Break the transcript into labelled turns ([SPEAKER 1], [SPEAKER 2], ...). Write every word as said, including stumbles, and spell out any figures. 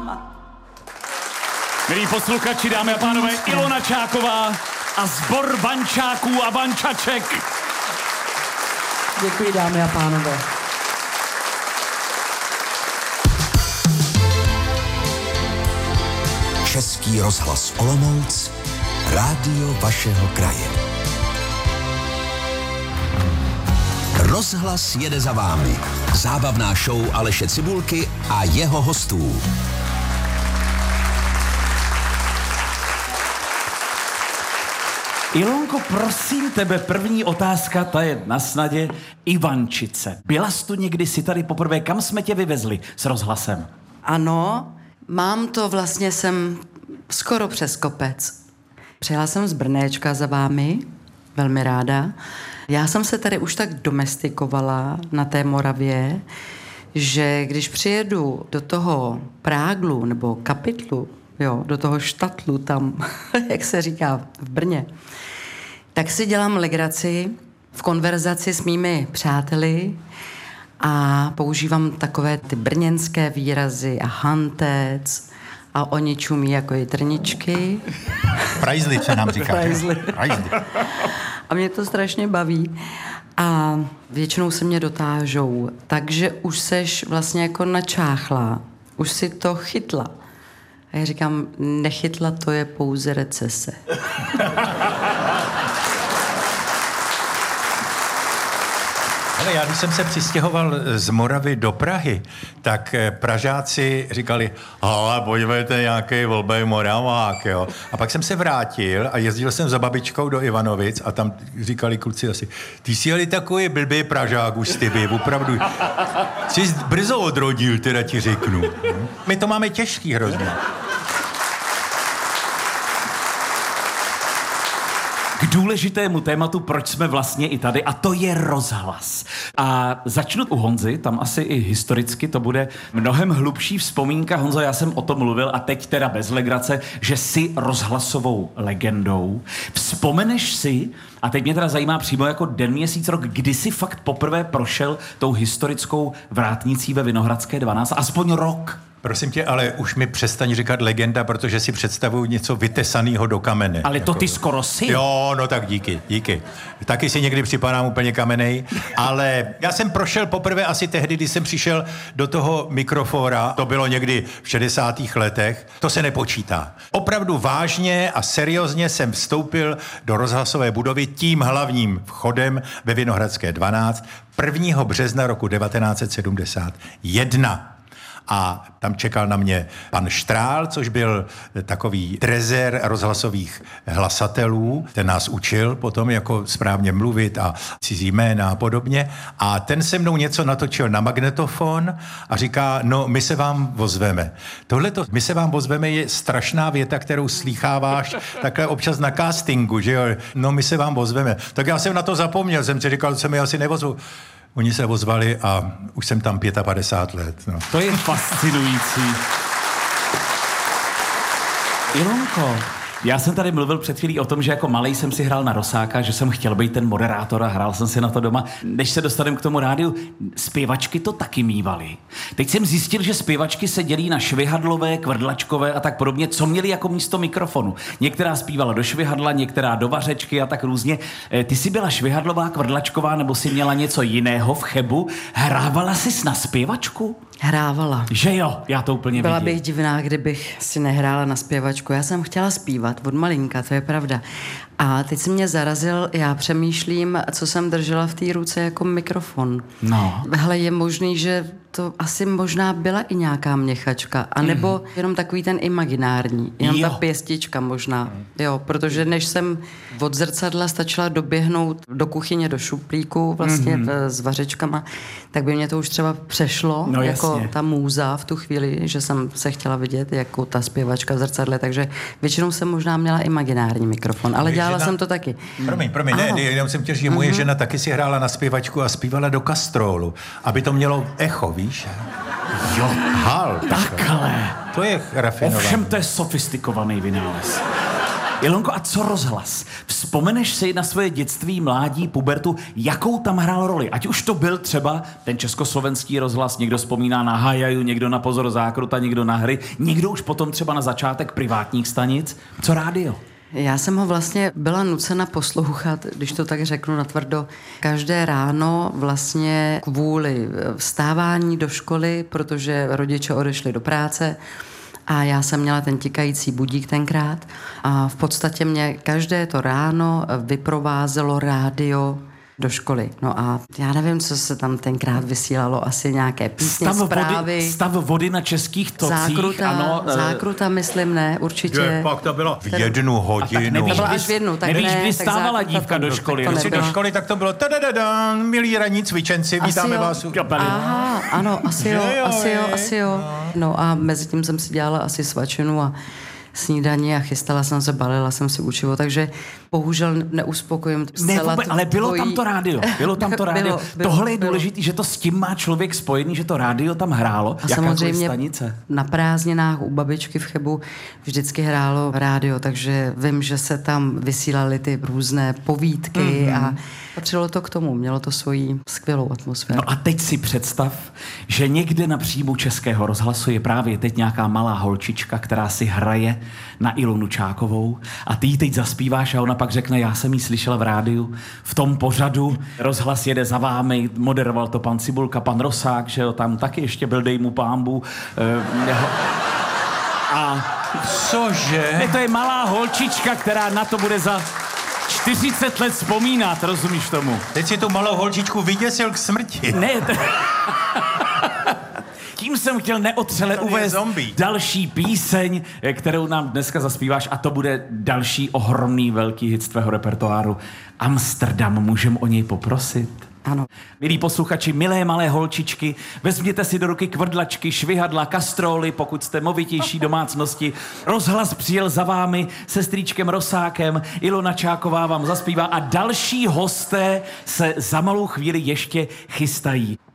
[SPEAKER 1] vám.
[SPEAKER 2] Milí posluchači, dámy a pánové, Ilona Čáková a sbor bančáků a bančaček.
[SPEAKER 1] Děkuji, dámy a pánové.
[SPEAKER 3] Český rozhlas Olomouc, rádio vašeho kraje. Rozhlas jede za vámi. Zábavná show Aleše Cibulky a jeho hostů.
[SPEAKER 2] Ilonko, prosím tebe, první otázka, ta je na snadě. Ivančice. Byla jsi tu někdy, si tady poprvé, kam jsme tě vyvezli s rozhlasem?
[SPEAKER 1] Ano, mám to vlastně jsem skoro přes kopec. Přijela jsem z Brnéčka za vámi, velmi ráda. Já jsem se tady už tak domestikovala na té Moravě, že když přijedu do toho Práglu nebo Kapitlu, jo, do toho štatlu tam, jak se říká v Brně, tak si dělám legraci v konverzaci s mými přáteli a používám takové ty brněnské výrazy a hantec a oni čumí jako jitrničky.
[SPEAKER 4] Prajzli, co nám říká.
[SPEAKER 1] Prajzli.
[SPEAKER 4] Prajzli.
[SPEAKER 1] A mě to strašně baví. A většinou se mě dotážou, takže už seš vlastně jako načáchla. Už si to chytla. A já říkám, nechytla, to je pouze recese.
[SPEAKER 4] Ale já, když jsem se přistěhoval z Moravy do Prahy, tak Pražáci říkali, ale podívejte, nějaký volbej Moravák, jo. A pak jsem se vrátil a jezdil jsem za babičkou do Ivanovic a tam říkali kluci asi, ty jsi jeli takový blbý Pražák už ty by, opravdu. Jsi brzo odrodil, teda ti řeknu. My to máme těžký hrozně.
[SPEAKER 2] K důležitému tématu, proč jsme vlastně i tady, a to je rozhlas. A začnu u Honzy, tam asi i historicky to bude mnohem hlubší vzpomínka. Honzo, já jsem o tom mluvil a teď teda bez legrace, že jsi rozhlasovou legendou. Vzpomeneš si, a teď mě teda zajímá přímo jako den, měsíc, rok, kdy jsi fakt poprvé prošel tou historickou vrátnicí ve Vinohradské dvanáct, aspoň rok.
[SPEAKER 4] Prosím tě, ale už mi přestaň říkat legenda, protože si představuju něco vytesaného do kamene.
[SPEAKER 2] Ale to
[SPEAKER 4] jako...
[SPEAKER 2] ty skoro si.
[SPEAKER 4] Jo, no tak díky, díky. Taky si někdy připadám úplně kamenej, ale já jsem prošel poprvé asi tehdy, když jsem přišel do toho mikrofóra, to bylo někdy v šedesátých letech, to se nepočítá. Opravdu vážně a seriózně jsem vstoupil do rozhlasové budovy tím hlavním vchodem ve Vinohradské dvanáct prvního března roku devatenáct set sedmdesát jedna. A tam čekal na mě pan Štrál, což byl takový trezer rozhlasových hlasatelů. Ten nás učil potom jako správně mluvit a cizí jména a podobně. A ten se mnou něco natočil na magnetofon a říká, no my se vám ozveme. Tohleto, my se vám ozveme je strašná věta, kterou slýcháváš takhle občas na castingu, že jo? No my se vám ozveme. Tak já jsem na to zapomněl, jsem si říkal, že se mi asi nevozvu. Oni se ozvali a už jsem tam padesát pět let. No.
[SPEAKER 2] To je fascinující. Ilonko, já jsem tady mluvil před chvílí o tom, že jako malej jsem si hrál na Rosáka, že jsem chtěl být ten moderátor a hrál jsem si na to doma. Než se dostaneme k tomu rádiu, zpěvačky to taky mívaly. Teď jsem zjistil, že zpěvačky se dělí na švihadlové, kvrdlačkové a tak podobně, co měli jako místo mikrofonu. Některá zpívala do švihadla, některá do vařečky a tak různě. Ty jsi byla švihadlová, kvrdlačková, nebo si měla něco jiného v Chebu? Hrávala jsi na zpěvačku?
[SPEAKER 1] Hrávala.
[SPEAKER 2] Že jo, já to úplně
[SPEAKER 1] Byla
[SPEAKER 2] vidím.
[SPEAKER 1] bych divná, kdybych si nehrála na zpěvačku. Já jsem chtěla zpívat od malinka, to je pravda. A teď si mě zarazil, já přemýšlím, co jsem držela v té ruce jako mikrofon.
[SPEAKER 2] No.
[SPEAKER 1] Hele, je možný, že to asi možná byla i nějaká měchačka, anebo mm. jenom takový ten imaginární, jenom jo. ta pěstička možná. Mm. Jo, protože než jsem od zrcadla stačila doběhnout do kuchyně, do šuplíku vlastně mm. s vařečkama, tak by mě to už třeba přešlo,
[SPEAKER 2] no,
[SPEAKER 1] jako
[SPEAKER 2] jasně.
[SPEAKER 1] ta můza v tu chvíli, že jsem se chtěla vidět jako ta zpěvačka v zrcadle, takže většinou jsem možná měla imaginární mikrofon, ale dělala žena... jsem to taky.
[SPEAKER 4] Promiň, promiň, ne, ne, jenom jsem chtěl říct, že moje žena taky si hrála na zpěvačku a zpívala do kastrolu, aby to mělo echo, víš?
[SPEAKER 2] Jo,
[SPEAKER 4] hal.
[SPEAKER 2] takhle.
[SPEAKER 4] To je rafinované.
[SPEAKER 2] Ovšem to je sofistikovaný vynález. Ilonko, a co rozhlas? Vzpomeneš si na svoje dětství, mládí, pubertu, jakou tam hrál roli? Ať už to byl třeba ten československý rozhlas, někdo vzpomíná na Hajaju, někdo na Pozor zákruta, někdo na hry, někdo už potom třeba na začátek privátních stanic. Co rádio?
[SPEAKER 1] Já jsem ho vlastně byla nucena poslouchat, když to tak řeknu natvrdo, každé ráno vlastně kvůli vstávání do školy, protože rodiče odešli do práce a já jsem měla ten tikající budík tenkrát a v podstatě mě každé to ráno vyprovázelo rádio do školy. No a já nevím, co se tam tenkrát vysílalo, asi nějaké písně,
[SPEAKER 2] stav
[SPEAKER 1] zprávy.
[SPEAKER 2] Vody, stav vody na českých tocích.
[SPEAKER 1] Zákruta,
[SPEAKER 2] ano,
[SPEAKER 1] zákruta, myslím, ne, určitě.
[SPEAKER 4] Je, pak to bylo v jednu hodinu.
[SPEAKER 2] Nevíš,
[SPEAKER 1] To byla
[SPEAKER 2] kdy-
[SPEAKER 1] až v jednu, tak
[SPEAKER 2] nevíš,
[SPEAKER 1] ne,
[SPEAKER 2] kdy
[SPEAKER 1] tak
[SPEAKER 2] stávala
[SPEAKER 1] zákruta
[SPEAKER 2] dívka
[SPEAKER 1] to-
[SPEAKER 2] do
[SPEAKER 1] to-
[SPEAKER 2] školy.
[SPEAKER 1] to
[SPEAKER 2] Když
[SPEAKER 4] Když
[SPEAKER 2] si
[SPEAKER 4] do
[SPEAKER 1] nebylo.
[SPEAKER 4] školy, tak to bylo tadadadán, milí ranní cvičenci,
[SPEAKER 1] Asi
[SPEAKER 4] vítáme
[SPEAKER 1] jo.
[SPEAKER 4] vás. u-
[SPEAKER 2] kapely.
[SPEAKER 1] Aha, ano, asi jo,
[SPEAKER 4] Že jo,
[SPEAKER 1] asi jo,
[SPEAKER 4] je.
[SPEAKER 1] asi jo. No a mezi tím jsem si dělala asi svačinu a snídaní a chystala jsem se, balila jsem si učivo, takže bohužel neuspokojím
[SPEAKER 2] Ne,
[SPEAKER 1] zcela
[SPEAKER 2] vůbec, ale bylo
[SPEAKER 1] tvojí-
[SPEAKER 2] tam to rádio. Bylo tam to rádio.
[SPEAKER 1] Bylo, bylo,
[SPEAKER 2] Tohle je
[SPEAKER 1] bylo.
[SPEAKER 2] důležité, že to s tím má člověk spojený, že to rádio tam hrálo.
[SPEAKER 1] A
[SPEAKER 2] Jakákoliv
[SPEAKER 1] samozřejmě
[SPEAKER 2] stanice.
[SPEAKER 1] na prázdninách u babičky v Chebu vždycky hrálo rádio, takže vím, že se tam vysílaly ty různé povídky mm-hmm. a patřilo to k tomu, mělo to svoji skvělou atmosféru.
[SPEAKER 2] No a teď si představ, že někde na příjmu Českého rozhlasu je právě teď nějaká malá holčička, která si hraje na Ilonu Čákovou a ty jí teď zaspíváš a ona pak řekne, já jsem jí slyšela v rádiu, v tom pořadu, rozhlas jede za vámi, moderoval to pan Cibulka, pan Rosák, že jo, tam taky ještě byl dej mu pámbu. Eh, jeho... A
[SPEAKER 4] Cože?
[SPEAKER 2] ne, to je malá holčička, která na to bude za čtyřicet let vzpomínat, rozumíš tomu?
[SPEAKER 4] Teď si tu malou holčičku vyděsil k smrti.
[SPEAKER 2] Ne, to... Tím jsem chtěl neotřele
[SPEAKER 4] To je
[SPEAKER 2] uvést
[SPEAKER 4] zombie.
[SPEAKER 2] další píseň, kterou nám dneska zaspíváš a to bude další ohromný velký hit z tvého repertoáru. Amsterdam, můžem o něj poprosit?
[SPEAKER 1] Ano.
[SPEAKER 2] Milí posluchači, milé malé holčičky, vezměte si do ruky kvrdlačky, švihadla, kastróly, pokud jste movitější domácnosti. Rozhlas přijel za vámi se strýčkem Rosákem, Ilona Čáková vám zaspívá a další hosté se za malou chvíli ještě chystají.